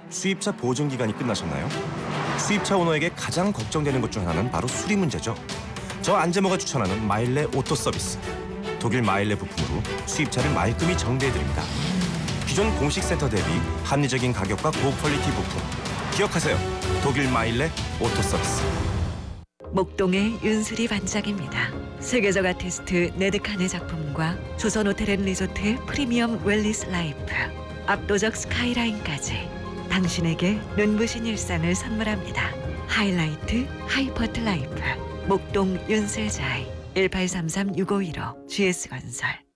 수입차 보증 기간이 끝나셨나요? 수입차 오너에게 가장 걱정되는 것 중 하나는 바로 수리 문제죠. 저 안재모가 추천하는 마일레 오토 서비스. 독일 마일레 부품으로 수입차를 말끔히 정비해드립니다. 기존 공식 센터 대비 합리적인 가격과 고퀄리티 부품. 기억하세요. 독일 마일레 오토 서비스. 목동의 윤수리 반장입니다. 세계적 아티스트 네드칸의 작품과 조선 호텔 앤 리조트의 프리미엄 웰리스 라이프, 압도적 스카이라인까지 당신에게 눈부신 일상을 선물합니다. 하이라이트 하이퍼트 라이프 목동 윤슬자이 1833-6515 GS건설.